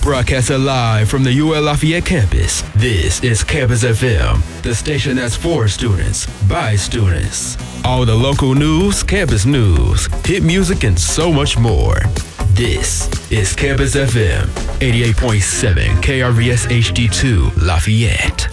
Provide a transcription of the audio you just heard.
Broadcasting live from the UL Lafayette campus, this is Campus FM, the station that's for students, by students. All the local news, campus news, hit music, and so much more. This is Campus FM, 88.7 KRVS HD2 Lafayette.